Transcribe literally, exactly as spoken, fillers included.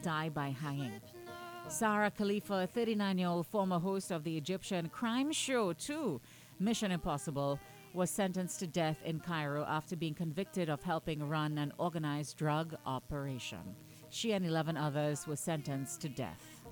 die by hanging. Sarah Khalifa, a thirty-nine-year-old former host of the Egyptian crime show two, Mission Impossible, was sentenced to death in Cairo after being convicted of helping run an organized drug operation. She and eleven others were sentenced to death.